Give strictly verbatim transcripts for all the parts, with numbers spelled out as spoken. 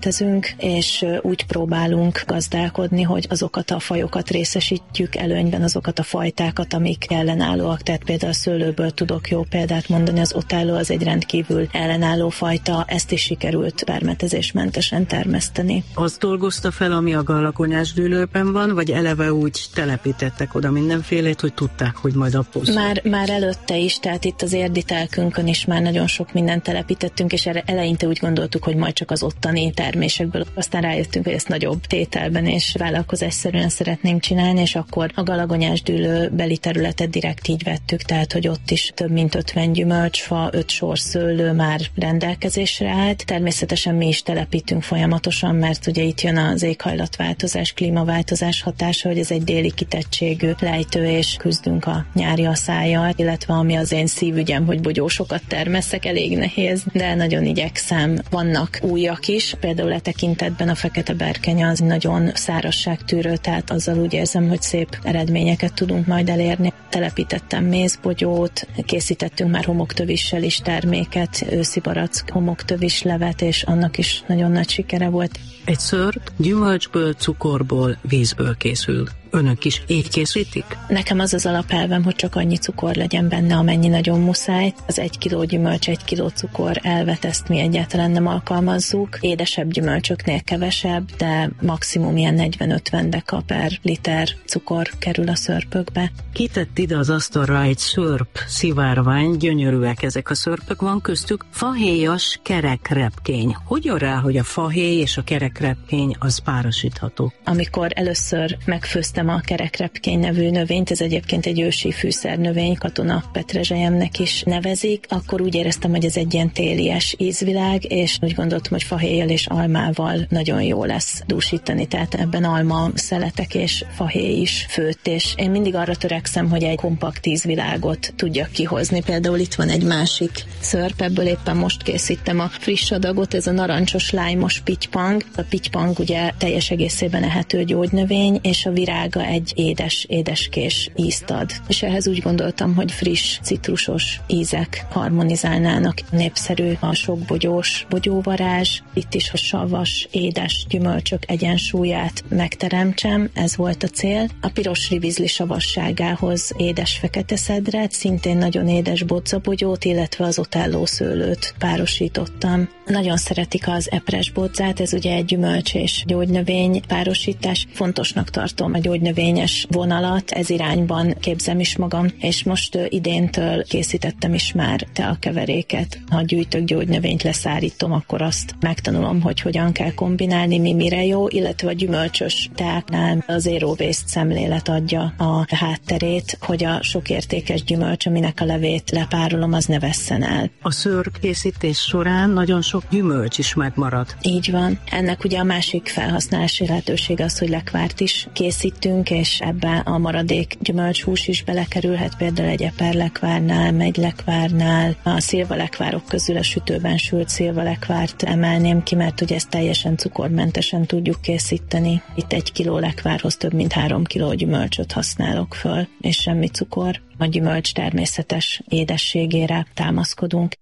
tezünk, és úgy próbálunk gazdálkodni, hogy azokat a fajokat részesítjük előnyben, azokat a fajtákat, amik ellenállóak. Tehát például a szőlőből tudok jó példát mondani, az Otello az egy rendkívül ellenálló fajta, ezt is sikerült permetezésmentesen termeszteni. Azt dolgozta fel, ami a gallagonyás dűlőben van, vagy eleve úgy telepítettek oda mindenfélét, hogy tudták, hogy majd apózol? Már, már előtte is, tehát itt az érdi telkünkön is már nagyon sok mindent telepítettünk, és eleinte úgy gondoltuk, hogy majd csak az ottani termésekből. Aztán rájöttünk, hogy ezt nagyobb tételben és vállalkozásszerűen szeretnénk csinálni, és akkor a gallagonyás dűlő beli területet direkt így vettük, tehát hogy ott is több mint ötven gyümölcsfa, öt sor szőlő már rendelkezésre állt. Természetesen mi is telepítünk folyamatosan, mert ugye itt jön az éghajlatváltozás, klímaváltozás hatása, hogy ez egy déli kitettségű lejtő, és küzdünk a nyári aszályjal, illetve ami az én szívügyem, hogy bogyósokat termesszek, elég nehéz, de nagyon igyekszem. Vannak újak is, például e tekintetben a fekete berkenya az nagyon szárazságtűrő, tehát azzal úgy érzem, hogy szép eredményeket tudunk majd elérni. Telepítettem mézbogyót, készítettünk már homoktövissel is terméket, őszi barack homoktövis levet, és annak is nagyon nagy sikere volt. Egy szörp gyümölcsből, cukorból, vízből készül. Önök is így készítik? Nekem az az alapelvem, hogy csak annyi cukor legyen benne, amennyi nagyon muszáj. Az egy kiló gyümölcs, egy kiló cukor elvet, ezt mi egyáltalán nem alkalmazzuk. Édesebb gyümölcsöknél kevesebb, de maximum ilyen negyven-ötven deka per liter cukor kerül a szörpökbe. Kitett ide az asztalra egy szörp szivárvány, gyönyörűek ezek a szörpök, van köztük fahéjas kerekrepkény. Hogy jön rá, hogy a fahéj és a kerekrepkény az párosítható? Amikor először megfőztem a kerekrepkény nevű növényt, ez egyébként egy ősi fűszernövény, katona petrezselyemnek is nevezik, akkor úgy éreztem, hogy ez egy ilyen télies ízvilág, és úgy gondoltam, hogy fahéjjal és almával nagyon jó lesz dúsítani, tehát ebben alma szeletek és fahéj is főtt, és én mindig arra törekszem, hogy egy kompakt ízvilágot tudjak kihozni. Például itt van egy másik szörp, ebből éppen most készítem a friss adagot, ez a narancsos lájmos pittypang. A pittypang ugye teljes egészében ehető gyógynövény, és a virág egy édes, édeskés ízt ad. És ehhez úgy gondoltam, hogy friss, citrusos ízek harmonizálnának. Népszerű a sokbogyós bogyóvarázs, itt is a savas, édes gyümölcsök egyensúlyát megteremtsem, ez volt a cél. A piros rivizli savasságához édes fekete szedret, szintén nagyon édes bodzabogyót, illetve az Otello szőlőt párosítottam. Nagyon szeretik az epres bodzát, ez ugye egy gyümölcs és gyógynövény párosítás. Fontosnak tartom a gyógynövényes vonalat, ez irányban képzem is magam, és most idéntől készítettem is már teakeveréket. Ha gyűjtök gyógynövényt, leszárítom, akkor azt megtanulom, hogy hogyan kell kombinálni, mi mire jó, illetve a gyümölcsös teáknál az zero waste szemlélet adja a hátterét, hogy a sok értékes gyümölcs, aminek a levét lepárolom, az ne vesszen el. A szőrp készítés során nagyon sok gyümölcs is megmarad. Így van. Ennek ugye a másik felhasználási lehetőség az, hogy lekvárt is készítünk, és ebbe a maradék gyümölcshús is belekerülhet, például egy eperlekvárnál, megylekvárnál. A szilvalekvárok közül a sütőben sült szilvalekvárt emelném ki, mert ugye ezt teljesen cukormentesen tudjuk készíteni. Itt egy kiló lekvárhoz több mint három kiló gyümölcsöt használok föl, és semmi cukor. A gyümölcs természetes édességére támaszkodunk.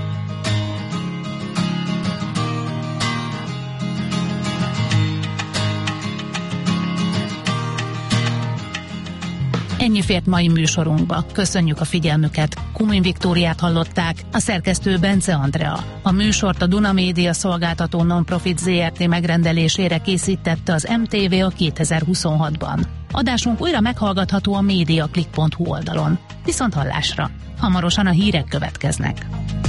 Ennyi fért mai műsorunkba. Köszönjük a figyelmüket. Kumin Viktóriát hallották, a szerkesztő Bence Andrea. A műsort a Duna Média szolgáltató Nonprofit zé er té megrendelésére készítette az em té vé a kétezer-huszonhatban. Adásunk újra meghallgatható a mediaclick pont hu oldalon. Viszont hallásra. Hamarosan a hírek következnek.